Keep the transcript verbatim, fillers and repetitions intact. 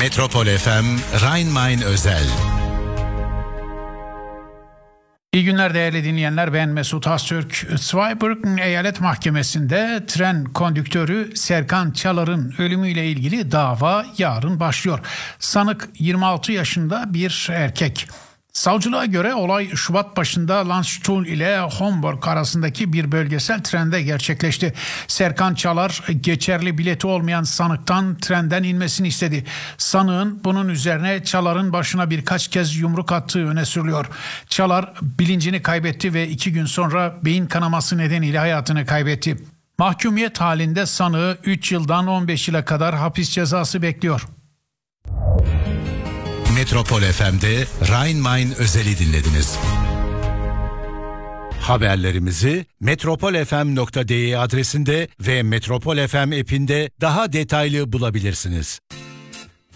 Metropol F M Rhein-Main özel. İyi günler değerli dinleyenler, ben Mesut Öztürk. Zweibrücken Eyalet Mahkemesi'nde tren kondüktörü Serkan Çalar'ın ölümüyle ilgili dava yarın başlıyor. Sanık yirmi altı yaşında bir erkek. Savcılığa göre olay Şubat başında Landstuhl ile Homburg arasındaki bir bölgesel trende gerçekleşti. Serkan Çalar geçerli bileti olmayan sanıktan trenden inmesini istedi. Sanığın bunun üzerine Çalar'ın başına birkaç kez yumruk attığı öne sürülüyor. Çalar bilincini kaybetti ve iki gün sonra beyin kanaması nedeniyle hayatını kaybetti. Mahkumiyet halinde sanığı üç yıldan on beş yıla kadar hapis cezası bekliyor. Metropol F M'de Rhein-Main özeli dinlediniz. Haberlerimizi metropolfm nokta de adresinde ve Metropol F M app'inde daha detaylı bulabilirsiniz.